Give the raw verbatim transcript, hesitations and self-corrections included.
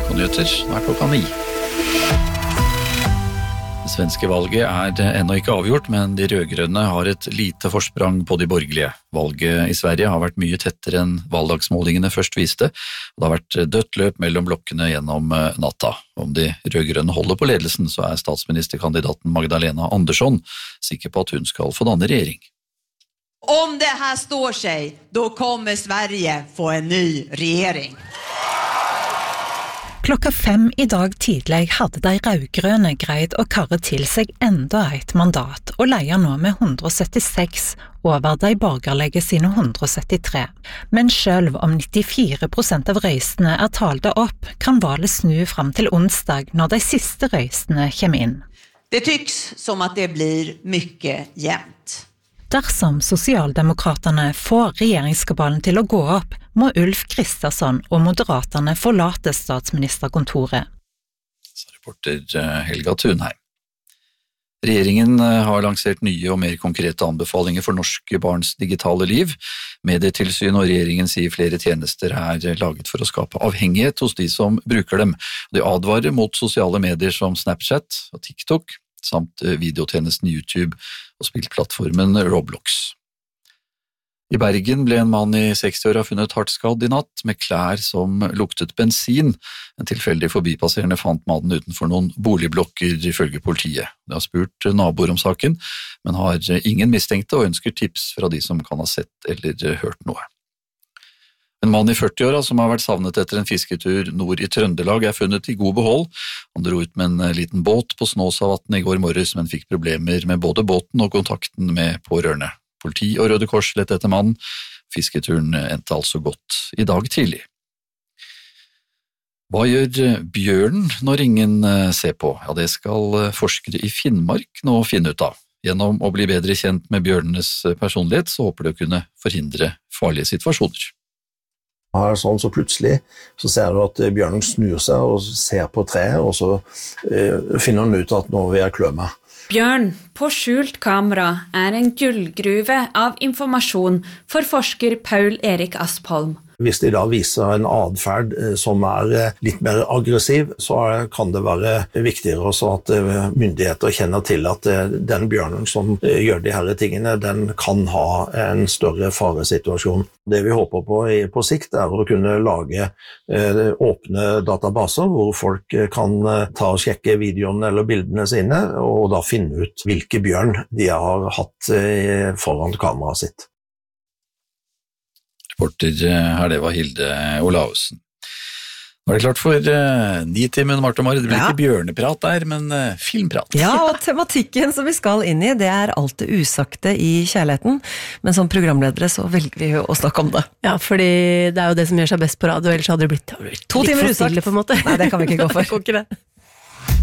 N R K Nyheter, nå er klokka ni. Det svenske valget er ennå ikke avgjort, men de rødgrønne har et lite forsprang på de borgerlige. Valget i Sverige har vært mye tettere enn valgdagsmålingene først viste, og det har vært dødt løp mellom blokkene gjennom natta. Om de rødgrønne holder på ledelsen, så er statsministerkandidaten Magdalena Andersson sikker på at hun skal få danne regjering. Om det här står sig, då kommer Sverige få en ny regering. Klokka fem i dag tidlig hadde de rødgrønne greid å karre til seg enda et mandat, og leier nå med one hundred seventy-six over de borgerlige sine one hundred seventy-three. Men selv om ninety-four percent av røystene er talte opp, kan valget snu fram til onsdag når de siste røystene kommer inn. Det tycks som att det blir mycket jämnt. Dersom Sosialdemokraterne får regjeringskabalen til å gå opp, må Ulf Kristersson og Moderaterne forlate statsministerkontoret. Så reporter Helga Thunheim. Regjeringen har lansert nye og mer konkrete anbefalinger for norske barns digitale liv. Medietilsyn og regjeringen sier flere tjenester er laget for å skape avhengighet hos de som bruker dem. De advarer mot sosiale medier som Snapchat og TikTok, samt videotjenesten YouTube og spillplattformen Roblox. I Bergen ble en mann i seksti-åra funnet hardt skadd i natt med klær som luktet bensin. En tilfeldig forbipasserende fant mannen utenfor noen boligblokker ifølge politiet. De har spurt naboer om saken, men har ingen mistenkte og ønsker tips fra de som kan ha sett eller hørt noe. En mann i førti-åra som har vært savnet etter en fisketur nord i Trøndelag er funnet i god behold. Han dro ut med en liten båt på Snåsavatn i går morges, men fikk problemer med både båten og kontakten med pårørende. Politi og Røde Kors lette etter mannen. Fisketuren endte altså godt i dag tidlig. Hva gjør bjørnen når ingen ser på? Ja, det skal forskere i Finnmark nå finne ut av. Gjennom å bli bedre kjent med bjørnenes personlighet, så håper de å kunne forhindre farlige situasjoner. Her sånn så plutselig så ser du at bjørnen snur seg og ser på treet, og så eh, finner han ut at nå vil jeg klø meg. Bjørn på skjult kamera er en gullgruve av informasjon for forsker Paul Erik Aspholm. Hvis de da viser en adferd som er litt mer aggressiv, så kan det være viktigere også at myndigheter kjenner til at den bjørnen som gjør de her tingene, den kan ha en større faresituasjon. Det vi håper på på sikt er å kunne lage åpne databaser hvor folk kan ta og sjekke videoene eller bildene sine, og da finne ut hvilke bjørn de har hatt foran kameraet sitt. Reporter her, det var Hilde Olausen. Nå er det klart for uh, Nitimen, Marte og Mari. Det blir ja. Ikke bjørneprat der, men uh, filmprat. Ja, og tematikken som vi skal inn i, det er alt det usagte i kjærligheten. Men som programledere så velger vi jo å snakke om det. Ja, fordi det er jo det som gjør seg best på radio, ellers hadde det blitt, det blitt to timer usagt på en måte. Nei, det kan vi ikke gå for. Går ikke det.